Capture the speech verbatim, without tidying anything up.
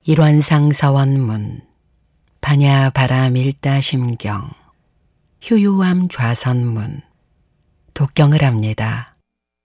일원상 서원문, 반야 바람 일다 심경, 효요암 좌선문, 독경을 합니다.